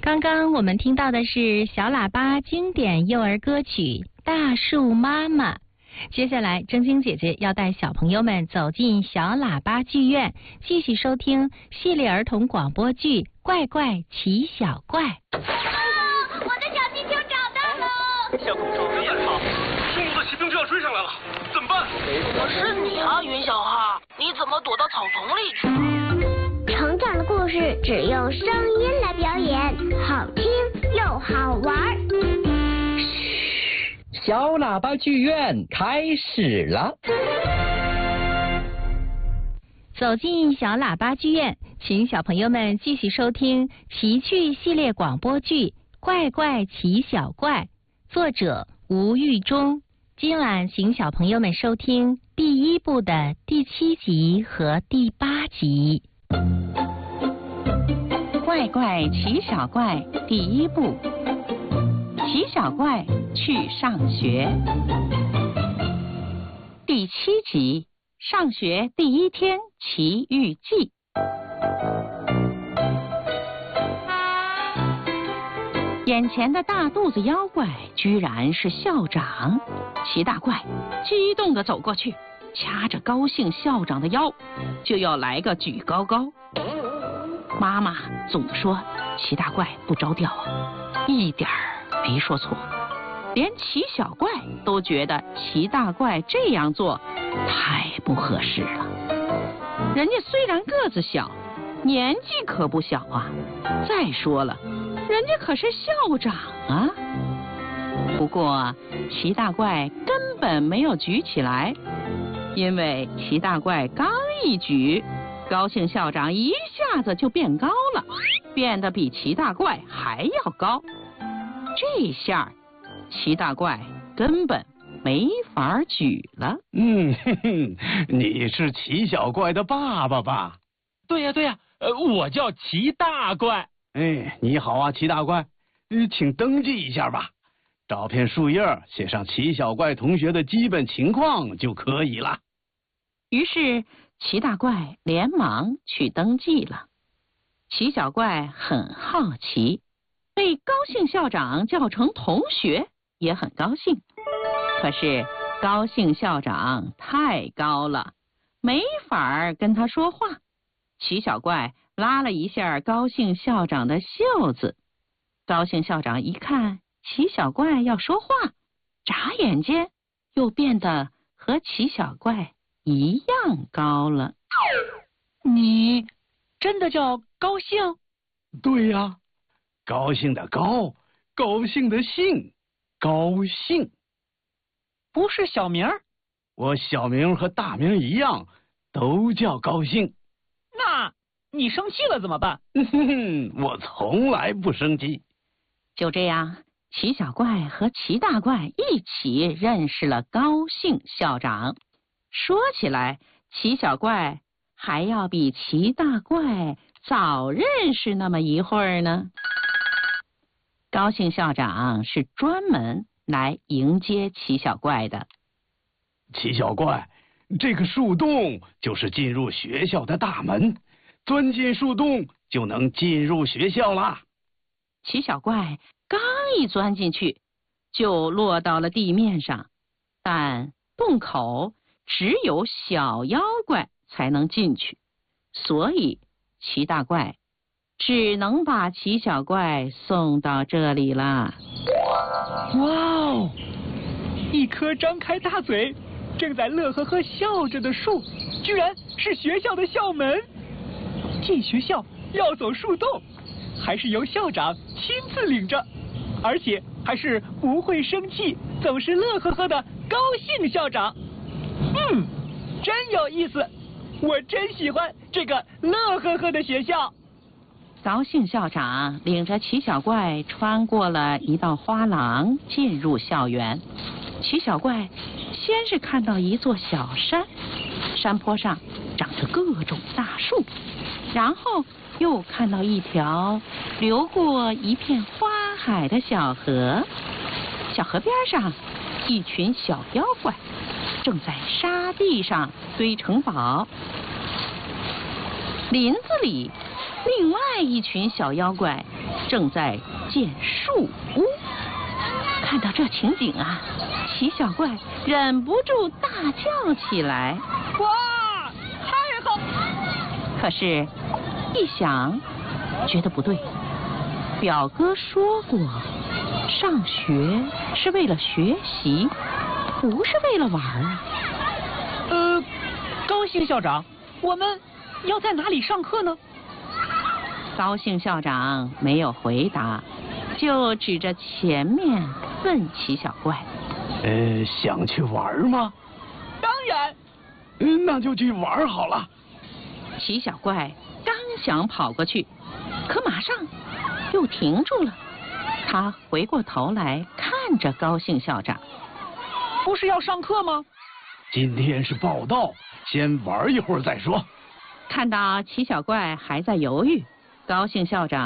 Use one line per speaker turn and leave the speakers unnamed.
刚刚我们听到的是小喇叭经典幼儿歌曲《大树妈妈》。接下来，正晶姐姐要带小朋友们走进小喇叭剧院，继续收听系列儿童广播剧《怪怪奇小怪》。
我的小气球找到了！
小公主也好，匈奴的骑兵就要追上来了，怎么办？
是你啊，云小哈，你怎么躲到草丛里去了？
成长的故事只用声音来表演，好听又好玩。
小喇叭剧院开始了。
走进小喇叭剧院，请小朋友们继续收听奇趣系列广播剧《怪怪奇小怪》，作者吴玉忠。今晚请小朋友们收听第1部的第7集和第8集。
怪怪奇小怪第1部，奇小怪去上学。第7集，上学第1天奇遇记。眼前的大肚子妖怪居然是校长，齐大怪激动地走过去，掐着高兴校长的腰，就要来个举高高。妈妈总说齐大怪不着调啊，一点儿没说错，连齐小怪都觉得齐大怪这样做太不合适了。人家虽然个子小，年纪可不小啊，再说了，人家可是校长啊。不过齐大怪根本没有举起来，因为齐大怪刚一举，高兴校长一下子就变高了，变得比齐大怪还要高。这下齐大怪根本没法举了。
你是齐小怪的爸爸吧？
对呀，我叫齐大怪。
你好啊，齐大怪，请登记一下吧，照片树叶写上齐小怪同学的基本情况就可以了。
于是齐大怪连忙去登记了。齐小怪很好奇，被高兴校长叫成同学也很高兴，可是高兴校长太高了，没法跟他说话。齐小怪拉了一下高兴校长的袖子，高兴校长一看齐小怪要说话，眨眼间又变得和齐小怪一样高了。
你真的叫高兴？
对呀，高兴的高，高兴的兴，高兴。
不是小名？
我小名和大名一样，都叫高兴。
那你生气了怎么办？
我从来不生气。
就这样，齐小怪和齐大怪一起认识了高兴校长。说起来，齐小怪还要比齐大怪早认识那么一会儿呢。高兴校长是专门来迎接齐小怪的。
齐小怪，这个树洞就是进入学校的大门，钻进树洞就能进入学校啦。
齐小怪刚一钻进去，就落到了地面上，但洞口只有小妖怪才能进去，所以齐大怪只能把齐小怪送到这里啦。
哇哦！一棵张开大嘴，正在乐呵呵笑着的树，居然是学校的校门。进学校要走树洞，还是由校长亲自领着，而且还是不会生气，总是乐呵呵的高兴校长。真有意思，我真喜欢这个乐呵呵的学校。
高兴校长领着齐小怪穿过了一道花廊，进入校园。齐小怪先是看到一座小山，山坡上长着各种大树，然后又看到一条流过一片花海的小河，小河边上一群小妖怪正在沙地上堆城堡，林子里另外一群小妖怪正在建树屋。看到这情景啊，奇小怪忍不住大叫起来：“
哇，太好！”
可是，一想，觉得不对。表哥说过，上学是为了学习，不是为了玩啊。
高兴校长，我们要在哪里上课呢？
高兴校长没有回答，就指着前面问奇小怪：“
想去玩吗？”“
当然。”“
那就去玩好了。”
奇小怪刚想跑过去，可马上又停住了。他回过头来看着高兴校长：“
不是要上课吗？”“
今天是报到，先玩一会儿再说。”
看到奇小怪还在犹豫，高兴校长